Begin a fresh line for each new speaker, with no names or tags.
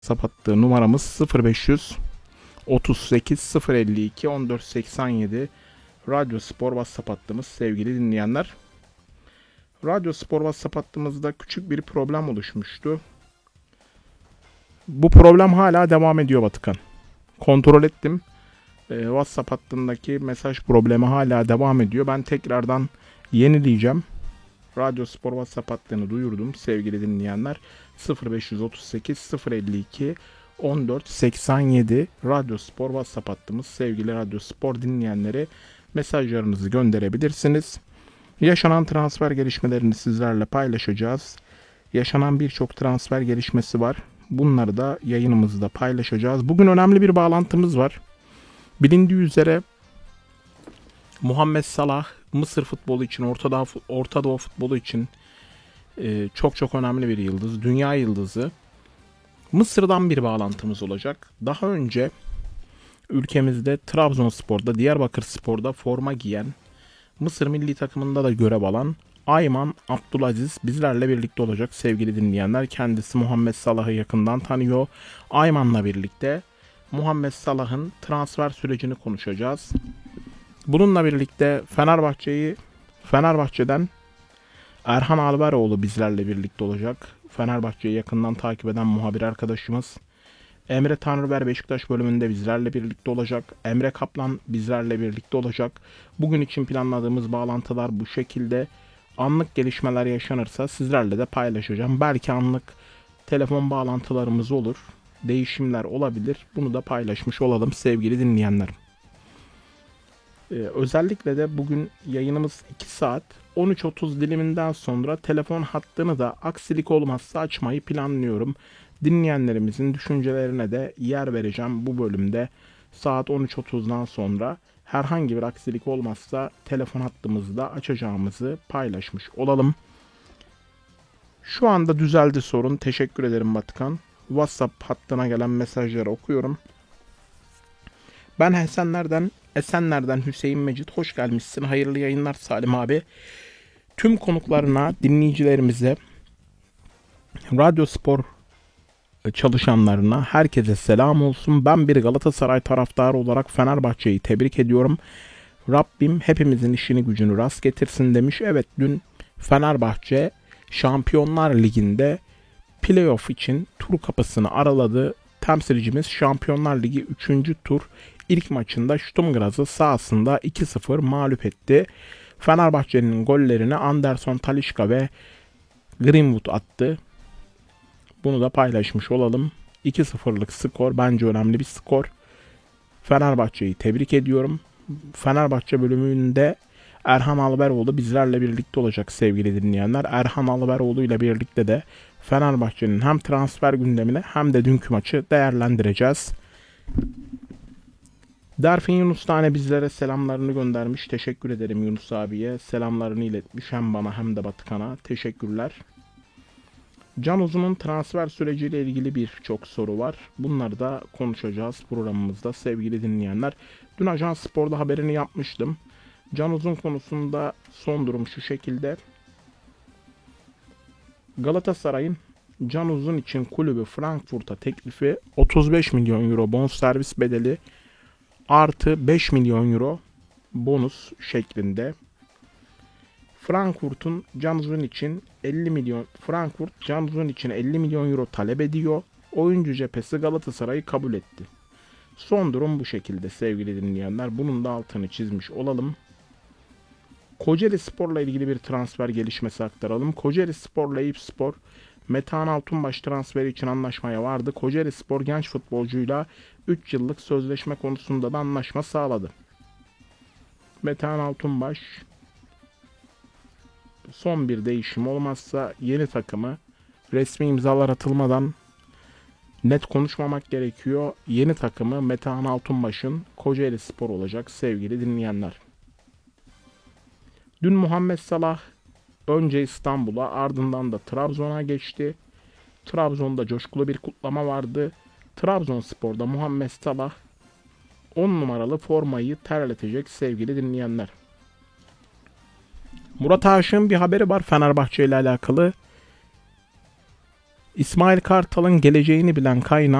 WhatsApp numaramız 0500 38 052 1487. Radyo Spor WhatsApp hattımız sevgili dinleyenler. Radyo Spor WhatsApp hattımızda küçük bir problem oluşmuştu. Bu problem hala devam ediyor Batıkan. Kontrol ettim. WhatsApp hattındaki mesaj problemi hala devam ediyor. Ben tekrardan yenileyeceğim. Radyo Spor WhatsApp hattını duyurdum sevgili dinleyenler. 0538 052 1487 Radyo Spor WhatsApp hattımız. Sevgili Radyo Spor dinleyenleri, mesajlarınızı gönderebilirsiniz. Yaşanan transfer gelişmelerini sizlerle paylaşacağız. Yaşanan birçok transfer gelişmesi var. Bunları da yayınımızda paylaşacağız. Bugün önemli bir bağlantımız var. Bilindiği üzere Muhammed Salah Mısır futbolu için, Orta Doğu futbolu için çok önemli bir yıldız. Dünya yıldızı. Mısır'dan bir bağlantımız olacak. Daha önce ülkemizde Trabzonspor'da, Diyarbakırspor'da forma giyen, Mısır milli takımında da görev alan Ayman Abdülaziz bizlerle birlikte olacak sevgili dinleyenler. Kendisi Muhammed Salah'ı yakından tanıyor. Ayman'la birlikte Muhammed Salah'ın transfer sürecini konuşacağız. Bununla birlikte Fenerbahçe'den Erhan Alberoğlu bizlerle birlikte olacak. Fenerbahçe'yi yakından takip eden muhabir arkadaşımız. Emre Tanrıver Beşiktaş bölümünde bizlerle birlikte olacak. Emre Kaplan bizlerle birlikte olacak. Bugün için planladığımız bağlantılar bu şekilde. Anlık gelişmeler yaşanırsa sizlerle de paylaşacağım. Belki anlık telefon bağlantılarımız olur. Değişimler olabilir. Bunu da paylaşmış olalım sevgili dinleyenler. Özellikle de bugün yayınımız 2 saat. 13.30 diliminden sonra telefon hattını da aksilik olmazsa açmayı planlıyorum. Dinleyenlerimizin düşüncelerine de yer vereceğim bu bölümde. Saat 13.30'dan sonra herhangi bir aksilik olmazsa telefon hattımızı da açacağımızı paylaşmış olalım. Şu anda düzeldi sorun. Teşekkür ederim Batıkan. WhatsApp hattına gelen mesajları okuyorum. Ben Esenler'den Hüseyin Mecit. Hoş gelmişsin. Hayırlı yayınlar Salim abi. Tüm konuklarına, dinleyicilerimize, Radyo Spor çalışanlarına herkese selam olsun. Ben bir Galatasaray taraftarı olarak Fenerbahçe'yi tebrik ediyorum. Rabbim hepimizin işini gücünü rast getirsin demiş. Evet, dün Fenerbahçe Şampiyonlar Ligi'nde playoff için tur kapısını araladı. Temsilcimiz Şampiyonlar Ligi 3. tur ilk maçında Sturm Graz'ı sahasında 2-0 mağlup etti. Fenerbahçe'nin gollerini Anderson Talisca ve Greenwood attı. Bunu da paylaşmış olalım. 2-0'lık skor bence önemli bir skor. Fenerbahçe'yi tebrik ediyorum. Fenerbahçe bölümünde Erhan Alberoğlu bizlerle birlikte olacak sevgili dinleyenler. Erhan Alberoğlu ile birlikte de Fenerbahçe'nin hem transfer gündemini hem de dünkü maçı değerlendireceğiz. Derfin Yunus Tane bizlere selamlarını göndermiş. Teşekkür ederim Yunus abiye. Selamlarını iletmiş hem bana hem de Batıkan'a. Teşekkürler. Can Uzun'un transfer süreciyle ilgili birçok soru var. Bunları da konuşacağız programımızda sevgili dinleyenler. Dün Ajans Spor'da haberini yapmıştım. Can Uzun konusunda son durum şu şekilde. Galatasaray'ın Can Uzun için kulübü Frankfurt'a teklifi 35 milyon euro bonservis bedeli artı 5 milyon euro bonus şeklinde. Frankfurt Can Uzun için 50 milyon euro talep ediyor. Oyuncu cephesi Galatasaray'ı kabul etti. Son durum bu şekilde sevgili dinleyenler. Bunun da altını çizmiş olalım. Kocaeli Spor'la ilgili bir transfer gelişmesi aktaralım. Kocaeli Spor'la Eyüpspor Metehan Altunbaş transferi için anlaşmaya vardı. Kocaeli Spor genç futbolcuyla 3 yıllık sözleşme konusunda da anlaşma sağladı. Metehan Altunbaş son bir değişim olmazsa yeni takımı, resmi imzalar atılmadan net konuşmamak gerekiyor. Yeni takımı Metehan Altunbaş'ın Kocaeli Spor olacak sevgili dinleyenler. Dün Muhammed Salah önce İstanbul'a ardından da Trabzon'a geçti. Trabzon'da coşkulu bir kutlama vardı. Trabzonspor'da Muhammed Salah 10 numaralı formayı terletecek sevgili dinleyenler. Murat Aşık'ın bir haberi var Fenerbahçe ile alakalı. İsmail Kartal'ın geleceğini bilen kaynağı